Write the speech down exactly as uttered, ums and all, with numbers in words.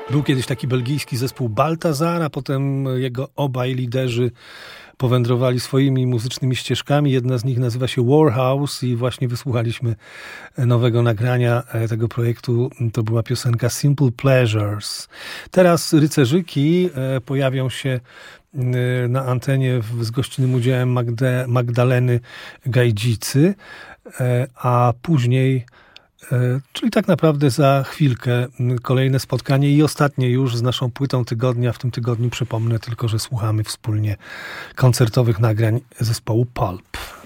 Był kiedyś taki belgijski zespół Baltazar, a potem jego obaj liderzy powędrowali swoimi muzycznymi ścieżkami. Jedna z nich nazywa się Warhouse i właśnie wysłuchaliśmy nowego nagrania tego projektu. To była piosenka Simple Pleasures. Teraz Rycerzyki pojawią się na antenie z gościnnym udziałem Magde, Magdaleny Gajdzicy, a później, czyli tak naprawdę za chwilkę, kolejne spotkanie i ostatnie już z naszą płytą tygodnia. W tym tygodniu przypomnę tylko, że słuchamy wspólnie koncertowych nagrań zespołu Pulp.